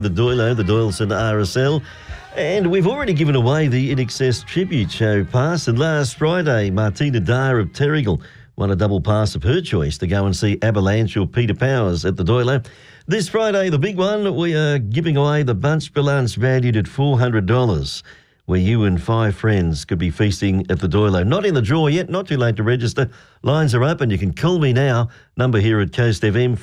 The Doyleson RSL. And we've already given away the In Excess Tribute Show pass. And last Friday, Martina Dyer of Terrigal won a double pass of her choice to go and see Avalanche or Peter Powers at the Doylo. This Friday, the big one, we are giving away the Bunch Balance valued at $400, where you and 5 friends could be feasting at the Doylo. Not in the draw yet, not too late to register. Lines are open. You can call me now. Number here at Coast FM,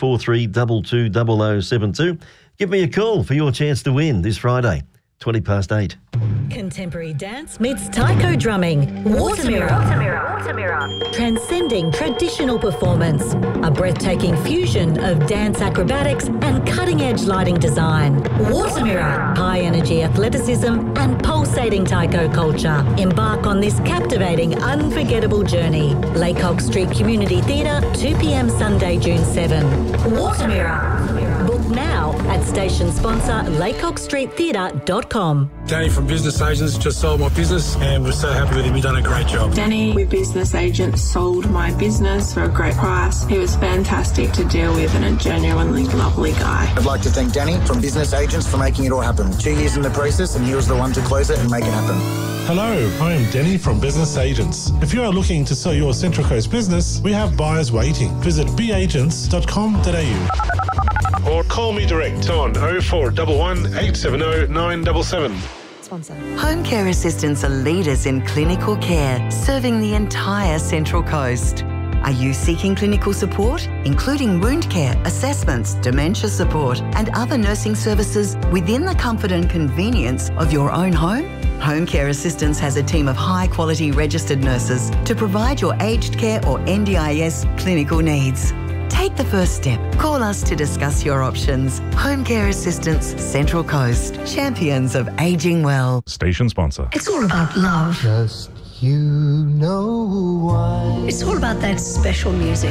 43220072. Give me a call for your chance to win this Friday, 8:20. Contemporary dance meets taiko drumming. Watermirror. Transcending traditional performance. A breathtaking fusion of dance acrobatics and cutting-edge lighting design. Watermirror. High-energy athleticism and pulsating taiko culture. Embark on this captivating, unforgettable journey. Laycock Street Community Theatre, 2 p.m. Sunday, June 7. Watermirror. Book now at station sponsor laycockstreettheatre.com. Danny from Business Agents just sold my business and we're so happy with him. He's done a great job. Danny with Business Agents sold my business for a great price. He was fantastic to deal with and a genuinely lovely guy. I'd like to thank Danny from Business Agents for making it all happen. 2 years in the process and he was the one to close it and make it happen. Hello, I am Denny from Business Agents. If you are looking to sell your Central Coast business, we have buyers waiting. Visit beagents.com.au. Or call me direct on 0411 870 977. Sponsor. Home care assistants are leaders in clinical care, serving the entire Central Coast. Are you seeking clinical support, including wound care, assessments, dementia support, and other nursing services within the comfort and convenience of your own home? Home Care Assistance has a team of high-quality registered nurses to provide your aged care or NDIS clinical needs. Take the first step. Call us to discuss your options. Home Care Assistance, Central Coast. Champions of ageing well. Station sponsor. It's all about love. Just you know why. It's all about that special music.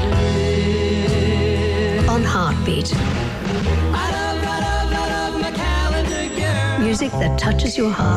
On Heartbeat. Music that touches your heart.